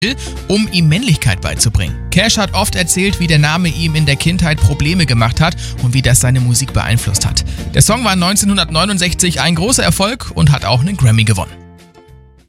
um ihm Männlichkeit beizubringen. Cash hat oft erzählt, wie der Name ihm in der Kindheit Probleme gemacht hat und wie das seine Musik beeinflusst hat. Der Song war 1969 ein großer Erfolg und hat auch einen Grammy gewonnen.